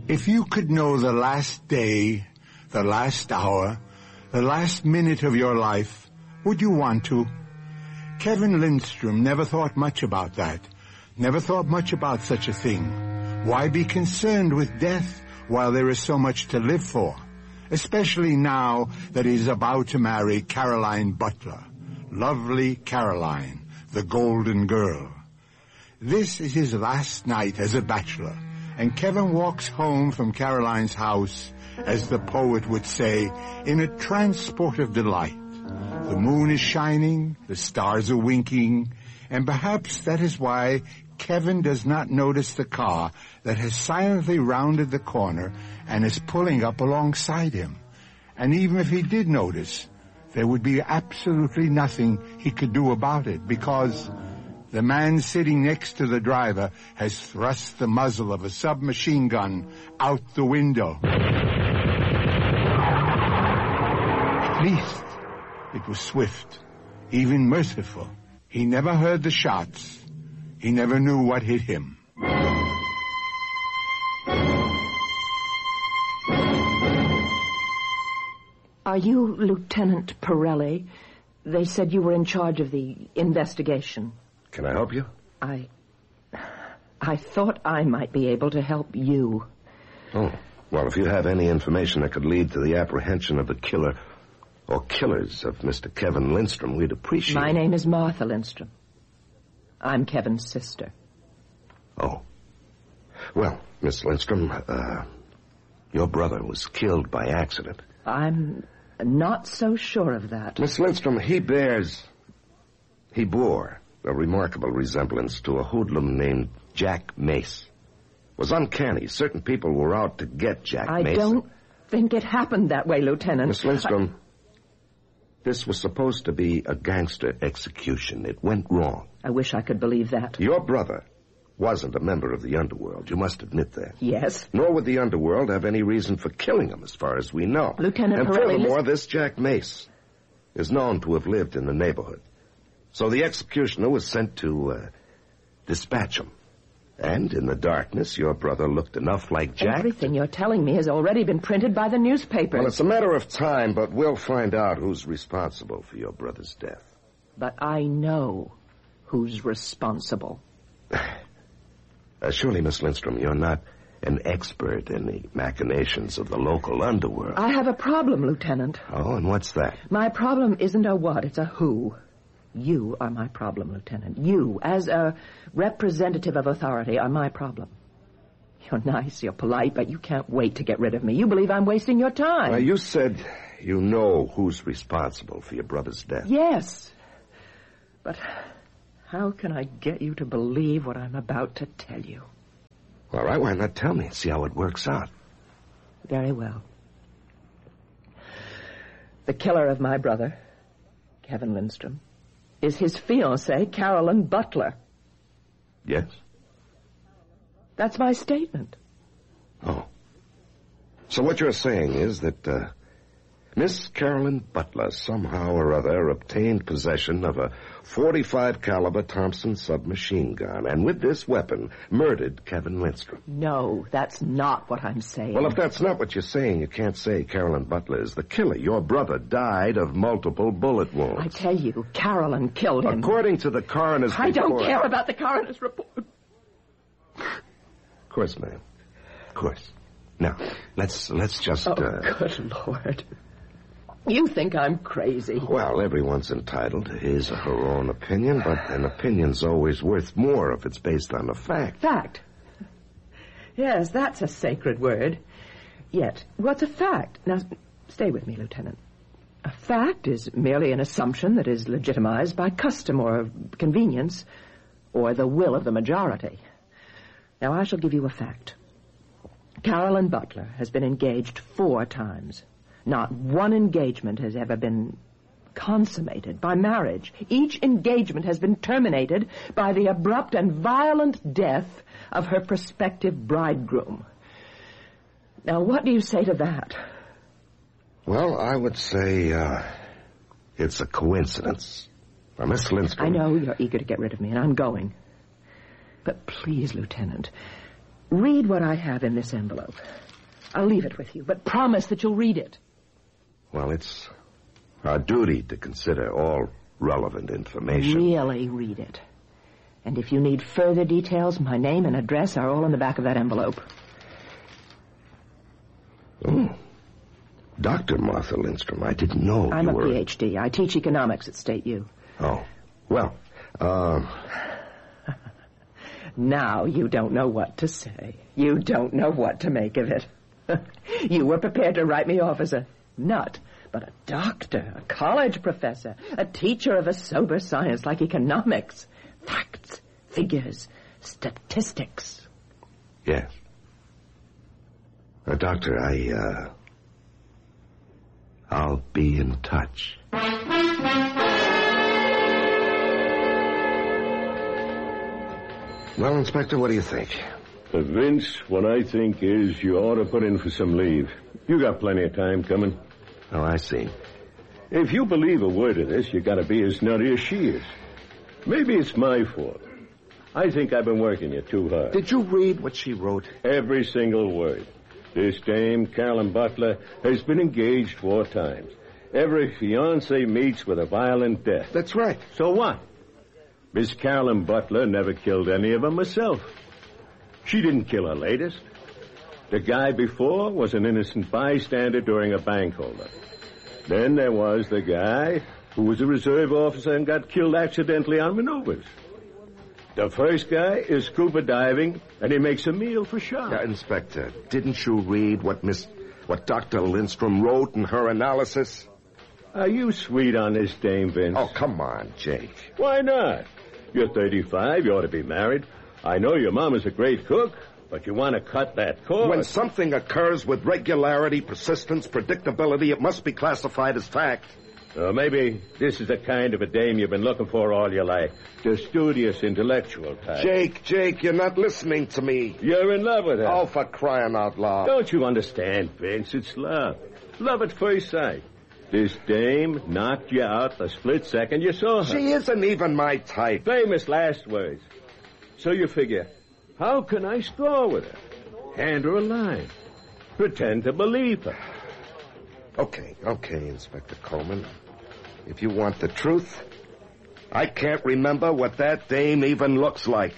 If you could know the last day, the last hour, the last minute of your life, would you want to? Kevin Lindstrom never thought much about that, never thought much about such a thing. Why be concerned with death while there is so much to live for? Especially now that he is about to marry Caroline Butler. Lovely Caroline, the golden girl. This is his last night as a bachelor, and Kevin walks home from Caroline's house, as the poet would say, in a transport of delight. The moon is shining, the stars are winking, and perhaps that is why Kevin does not notice the car that has silently rounded the corner and is pulling up alongside him. And even if he did notice, there would be absolutely nothing he could do about it, because the man sitting next to the driver has thrust the muzzle of a submachine gun out the window. At least it was swift, even merciful. He never heard the shots. He never knew what hit him. Are you Lieutenant Pirelli? They said you were in charge of the investigation. Can I help you? I thought I might be able to help you. Oh, well, if you have any information that could lead to the apprehension of the killer or killers of Mr. Kevin Lindstrom, we'd appreciate it. My name is Martha Lindstrom. I'm Kevin's sister. Oh. Well, Miss Lindstrom, your brother was killed by accident. I'm not so sure of that. Miss Lindstrom, he bore a remarkable resemblance to a hoodlum named Jack Mace. It was uncanny. Certain people were out to get Jack Mace. I don't think it happened that way, Lieutenant. Miss Lindstrom, this was supposed to be a gangster execution. It went wrong. I wish I could believe that. Your brother wasn't a member of the underworld. You must admit that. Yes. Nor would the underworld have any reason for killing him, as far as we know. Lieutenant And Pirelli, furthermore, this Jack Mace is known to have lived in the neighborhood. So the executioner was sent to dispatch him. And in the darkness, your brother looked enough like Jack. Everything you're telling me has already been printed by the newspapers. Well, it's a matter of time, but we'll find out who's responsible for your brother's death. But I know who's responsible. Surely, Miss Lindstrom, you're not an expert in the machinations of the local underworld. I have a problem, Lieutenant. Oh, and what's that? My problem isn't a what, it's a who. You are my problem, Lieutenant. You, as a representative of authority, are my problem. You're nice, you're polite, but you can't wait to get rid of me. You believe I'm wasting your time. Now, you said you know who's responsible for your brother's death. Yes. But how can I get you to believe what I'm about to tell you? All right, why not tell me and see how it works out? Very well. The killer of my brother, Kevin Lindstrom, is his fiancée, Caroline Butler. Yes? That's my statement. Oh. So what you're saying is that Miss Caroline Butler somehow or other obtained possession of a .45 caliber Thompson submachine gun, and with this weapon murdered Kevin Lindstrom. No, that's not what I'm saying. Well, if that's not what you're saying, you can't say Caroline Butler is the killer. Your brother died of multiple bullet wounds. I tell you, Caroline killed him. According to the coroner's report... I don't care about the coroner's report. Of course, ma'am. Of course. Now, let's just... Oh, good Lord. You think I'm crazy. Well, everyone's entitled to his or her own opinion, but an opinion's always worth more if it's based on a fact. Fact? Yes, that's a sacred word. Yet, what's a fact? Now, stay with me, Lieutenant. A fact is merely an assumption that is legitimized by custom or convenience or the will of the majority. Now, I shall give you a fact. Caroline Butler has been engaged 4 times. Not one engagement has ever been consummated by marriage. Each engagement has been terminated by the abrupt and violent death of her prospective bridegroom. Now, what do you say to that? Well, I would say it's a coincidence. Now, Miss Lindstrom... I know you're eager to get rid of me, and I'm going. But please, Lieutenant, Read what I have in this envelope. I'll leave it with you, but promise that you'll read it. Well, it's our duty to consider all relevant information. Really read it. And if you need further details, my name and address are all in the back of that envelope. Oh. Dr. Martha Lindstrom, I didn't know I'm you a were... PhD. I teach economics at State U. Oh. Well, Now you don't know what to say. You don't know what to make of it. You were prepared to write me off as a nut, but a doctor, a college professor, a teacher of a sober science like economics. Facts, figures, statistics. Yes. Doctor, I'll be in touch. Well, Inspector, what do you think? Vince, what I think is you ought to put in for some leave. You got plenty of time coming. Oh, I see. If you believe a word of this, you got to be as nutty as she is. Maybe it's my fault. I think I've been working you too hard. Did you read what she wrote? Every single word. This dame, Carolyn Butler, has been engaged 4 times. Every fiancé meets with a violent death. That's right. So what? Miss Carolyn Butler never killed any of them herself. She didn't kill her latest. The guy before was an innocent bystander during a bank holdup. Then there was the guy who was a reserve officer and got killed accidentally on maneuvers. The first guy is scuba diving, and he makes a meal for sharks. Yeah, Inspector, didn't you read what Dr. Lindstrom wrote in her analysis? Are you sweet on this dame, Vince? Oh, come on, Jake. Why not? You're 35, you ought to be married. I know your mom is a great cook, but you want to cut that cord. When something occurs with regularity, persistence, predictability, it must be classified as fact. Maybe this is the kind of a dame you've been looking for all your life. The studious, intellectual type. Jake, you're not listening to me. You're in love with her. Oh, for crying out loud. Don't you understand, Vince? It's love. Love at first sight. This dame knocked you out the split second you saw her. She isn't even my type. Famous last words. So you figure, how can I score with her? Hand her a line. Pretend to believe her. Okay, Inspector Coleman. If you want the truth, I can't remember what that dame even looks like.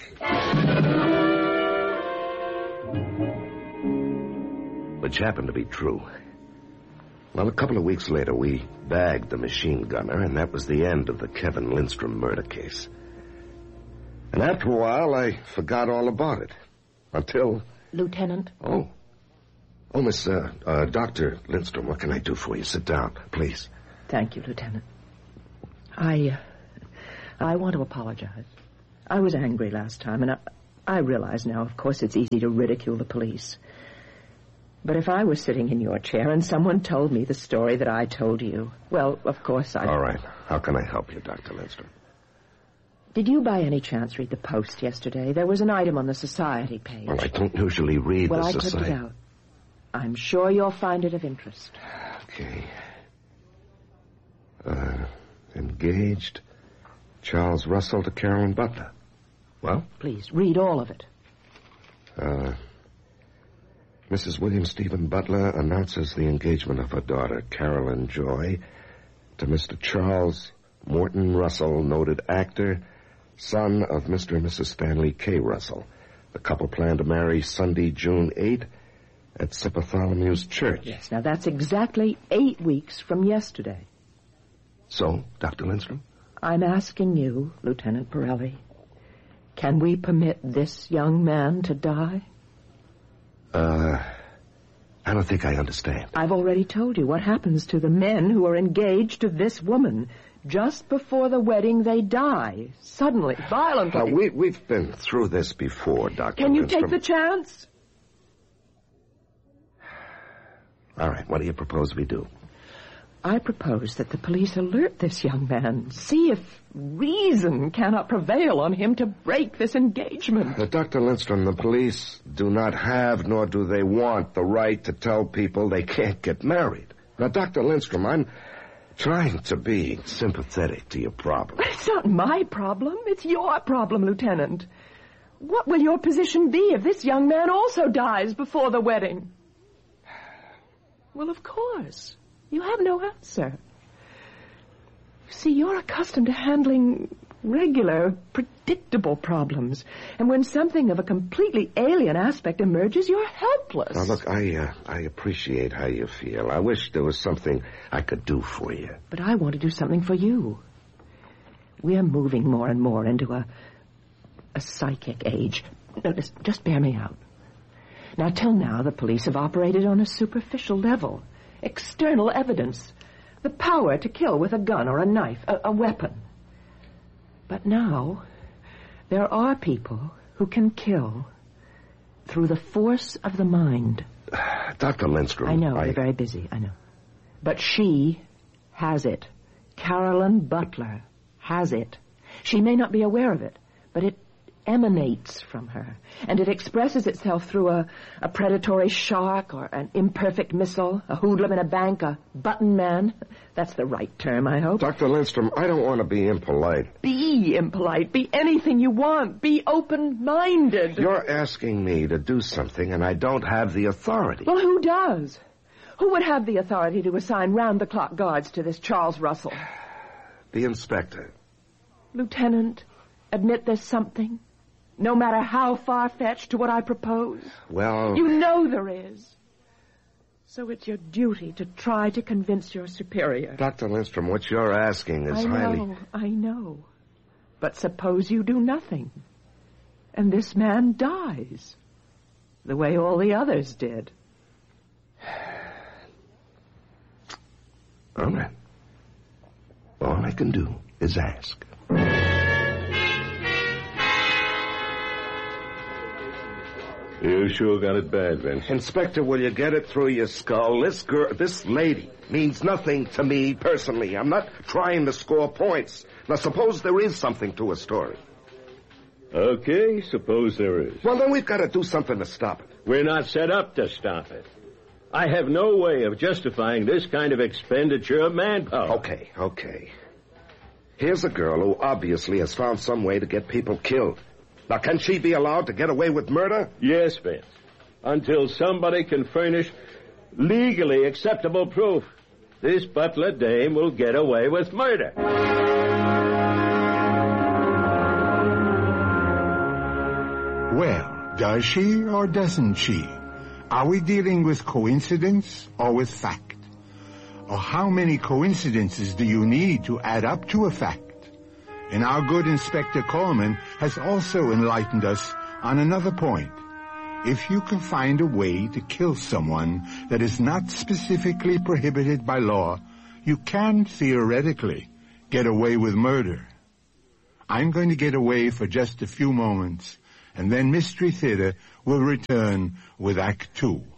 Which happened to be true. Well, a couple of weeks later, we bagged the machine gunner, and that was the end of the Kevin Lindstrom murder case. And after a while, I forgot all about it. Until... Lieutenant? Oh, Miss, Dr. Lindstrom, what can I do for you? Sit down, please. Thank you, Lieutenant. I want to apologize. I was angry last time, and I realize now, of course, it's easy to ridicule the police. But if I was sitting in your chair and someone told me the story that I told you, well, of course I... All right. How can I help you, Dr. Lindstrom? Did you by any chance read the Post yesterday? There was an item on the Society page. Well, I don't usually read the Society. Well, I clipped it out. I'm sure you'll find it of interest. Okay. Engaged Charles Russell to Carolyn Butler. Well? Please, read all of it. Mrs. William Stephen Butler announces the engagement of her daughter, Carolyn Joy, to Mr. Charles Morton Russell, noted actor, son of Mr. and Mrs. Stanley K. Russell. The couple plan to marry Sunday, June 8, at St. Bartholomew's Church. Yes, now that's exactly 8 weeks from yesterday. So, Dr. Lindstrom? I'm asking you, Lieutenant Pirelli, can we permit this young man to die? I don't think I understand. I've already told you what happens to the men who are engaged to this woman. Just before the wedding, they die. Suddenly, violently. Now, we've been through this before, Dr. Can you Lindstrom. take the chance? All right, what do you propose we do? I propose that the police alert this young man. See if reason cannot prevail on him to break this engagement. Dr. Lindstrom, the police do not have, nor do they want, the right to tell people they can't get married. Now, Dr. Lindstrom, I'm trying to be sympathetic to your problem. But it's not my problem. It's your problem, Lieutenant. what will your position be if this young man also dies before the wedding? Well, of course. You have no answer. See, you're accustomed to handling regular, predictable problems. And when something of a completely alien aspect emerges, you're helpless. Now, look, I appreciate how you feel. I wish there was something I could do for you. But I want to do something for you. We're moving more and more into a psychic age. No, listen, just bear me out. Now, till now, the police have operated on a superficial level. External evidence. The power to kill with a gun or a knife, a weapon. But now, there are people who can kill through the force of the mind. Dr. Lindstrom, I know, you're very busy, I know. But she has it. Carolyn Butler has it. She may not be aware of it, but it emanates from her, and it expresses itself through a predatory shark or an imperfect missile, a hoodlum in a bank, a button man. That's the right term, I hope. Dr. Lindstrom, I don't want to be impolite. Be impolite. Be anything you want. Be open-minded. You're asking me to do something, and I don't have the authority. Well, who does? Who would have the authority to assign round-the-clock guards to this Charles Russell? The inspector. Lieutenant, admit there's something. No matter how far-fetched to what I propose. Well... You know there is. So it's your duty to try to convince your superior. Dr. Lindstrom, what you're asking is highly... I know. But suppose you do nothing. And this man dies. The way all the others did. All right. All I can do is ask. You sure got it bad, Vince. Inspector, will you get it through your skull? This lady means nothing to me personally. I'm not trying to score points. Now, suppose there is something to a story. Okay, suppose there is. Well, then we've got to do something to stop it. We're not set up to stop it. I have no way of justifying this kind of expenditure of manpower. Okay. Here's a girl who obviously has found some way to get people killed. Now, can she be allowed to get away with murder? Yes, Vince. Until somebody can furnish legally acceptable proof, this Butler dame will get away with murder. Well, does she or doesn't she? Are we dealing with coincidence or with fact? Or how many coincidences do you need to add up to a fact? And our good Inspector Coleman has also enlightened us on another point. If you can find a way to kill someone that is not specifically prohibited by law, you can theoretically get away with murder. I'm going to get away for just a few moments, and then Mystery Theater will return with Act 2.